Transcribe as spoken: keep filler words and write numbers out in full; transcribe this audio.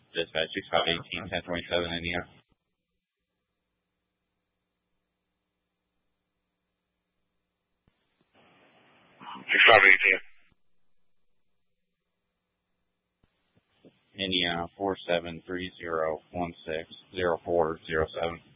Dispatch six five one eight, ten twenty-seven, Indiana. six five eighteen. Indiana four seven three zero one six zero four zero seven.